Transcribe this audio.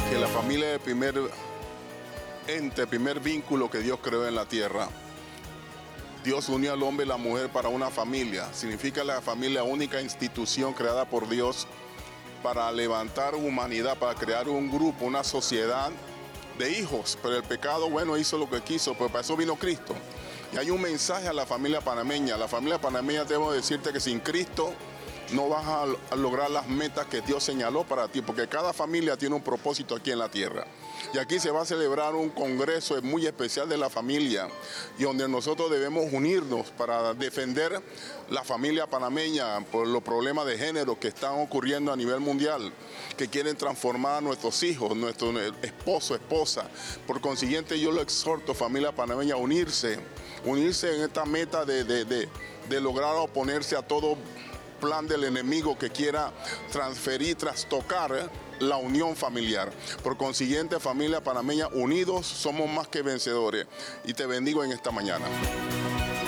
que la familia es el primer ente, el primer vínculo que Dios creó en la tierra. Dios unió al hombre y la mujer para una familia. Significa la familia única institución creada por Dios para levantar humanidad, para crear un grupo, una sociedad de hijos. Pero el pecado, bueno, hizo lo que quiso, pero para eso vino Cristo. Y hay un mensaje a la familia panameña. La familia panameña, debo decirte que sin Cristo no vas a lograr las metas que Dios señaló para ti, porque cada familia tiene un propósito aquí en la tierra. Y aquí se va a celebrar un congreso muy especial de la familia, y donde nosotros debemos unirnos para defender la familia panameña por los problemas de género que están ocurriendo a nivel mundial, que quieren transformar a nuestros hijos, nuestro esposo, esposa. Por consiguiente, yo lo exhorto, familia panameña, a unirse en esta meta de lograr oponerse a todo plan del enemigo que quiera transferir, trastocar la unión familiar. Por consiguiente, familia panameña, unidos somos más que vencedores. Y te bendigo en esta mañana.